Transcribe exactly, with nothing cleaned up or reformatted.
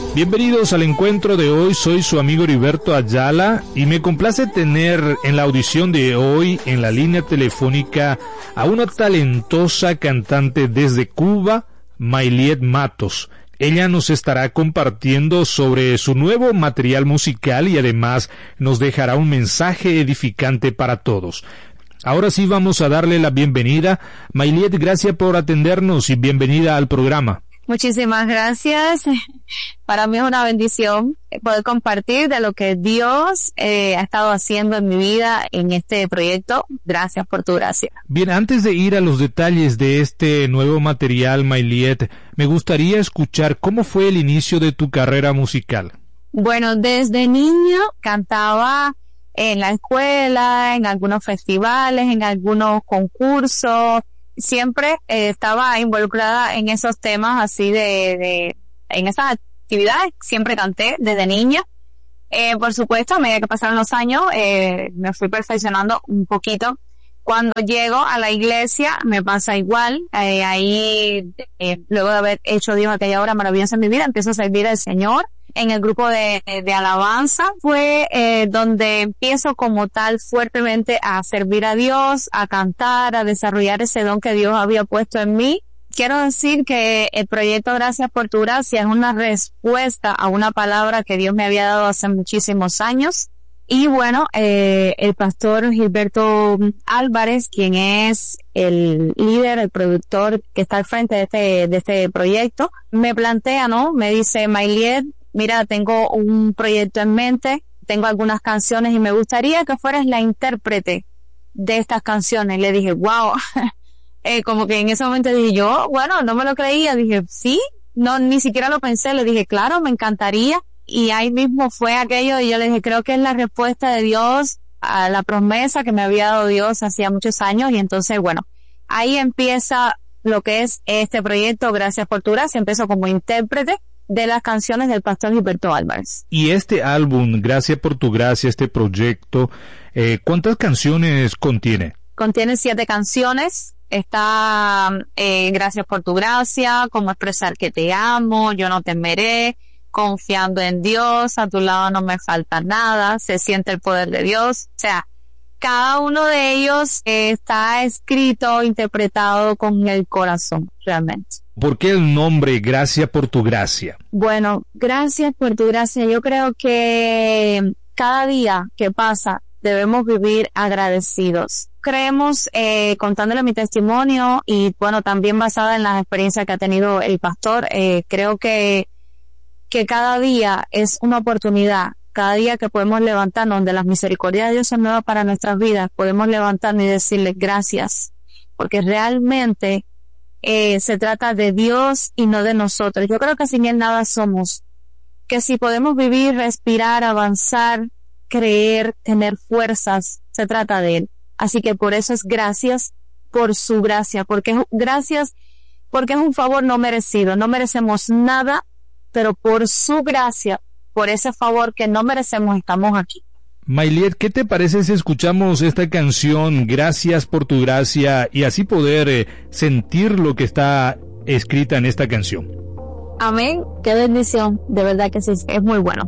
Bienvenidos al encuentro de hoy, soy su amigo Heriberto Ayala y me complace tener en la audición de hoy en la línea telefónica a una talentosa cantante desde Cuba, Mayliet Matos. Ella nos estará compartiendo sobre su nuevo material musical y además nos dejará un mensaje edificante para todos. Ahora sí vamos a darle la bienvenida. Mayliet, gracias por atendernos y bienvenida al programa. Muchísimas gracias. Para mí es una bendición poder compartir de lo que Dios eh, ha estado haciendo en mi vida en este proyecto. Gracias por tu gracia. Bien, antes de ir a los detalles de este nuevo material, Mayliet, me gustaría escuchar cómo fue el inicio de tu carrera musical. Bueno, desde niño cantaba en la escuela, en algunos festivales, en algunos concursos. Siempre eh, estaba involucrada en esos temas así de, de, en esas actividades, siempre canté desde niña. Eh, por supuesto, a medida que pasaron los años, eh, me fui perfeccionando un poquito. Cuando llego a la iglesia, me pasa igual, eh, ahí, eh, luego de haber hecho Dios aquella obra maravillosa en mi vida, empiezo a servir al Señor. En el grupo de, de alabanza fue eh, donde empiezo como tal fuertemente a servir a Dios, a cantar, a desarrollar ese don que Dios había puesto en mí. Quiero decir que el proyecto Gracias por tu gracia es una respuesta a una palabra que Dios me había dado hace muchísimos años. Y bueno, eh, el pastor Gilberto Álvarez, quien es el líder, el productor que está al frente de este, de este proyecto, me plantea, ¿no? Me dice, Mayliet, mira, tengo un proyecto en mente, tengo algunas canciones y me gustaría que fueras la intérprete de estas canciones. Le dije, wow, eh, como que en ese momento dije yo, bueno, no me lo creía, dije, sí, no, ni siquiera lo pensé, le dije, claro, me encantaría. Y ahí mismo fue aquello y yo le dije, creo que es la respuesta de Dios a la promesa que me había dado Dios hacía muchos años. Y entonces, bueno, ahí empieza lo que es este proyecto, Gracias por tu gracia. Empezó como intérprete de las canciones del pastor Gilberto Álvarez. Y este álbum, Gracias por tu gracia, este proyecto, eh, ¿cuántas canciones contiene? Contiene siete canciones. Está eh, Gracias por tu gracia, Cómo expresar que te amo, Yo no temeré, Confiando en Dios, A tu lado no me falta nada, Se siente el poder de Dios. O sea, cada uno de ellos eh, está escrito, interpretado con el corazón, realmente. ¿Por qué el nombre Gracias por tu gracia? Bueno, Gracias por tu gracia. Yo creo que cada día que pasa debemos vivir agradecidos. Creemos, eh, contándole mi testimonio y bueno, también basada en las experiencias que ha tenido el pastor, eh, creo que que cada día es una oportunidad, cada día que podemos levantarnos, donde las misericordias de Dios son nuevas para nuestras vidas, podemos levantarnos y decirle gracias, porque realmente eh, se trata de Dios y no de nosotros. Yo creo que sin Él nada somos, que si podemos vivir, respirar, avanzar, creer, tener fuerzas, se trata de Él. Así que por eso es gracias por su gracia, porque es gracias, porque es un favor no merecido, no merecemos nada, pero por su gracia, por ese favor que no merecemos, estamos aquí. Mayliet, ¿qué te parece si escuchamos esta canción, Gracias por tu gracia, y así poder eh, sentir lo que está escrita en esta canción? Amén, qué bendición, de verdad que sí, es muy bueno.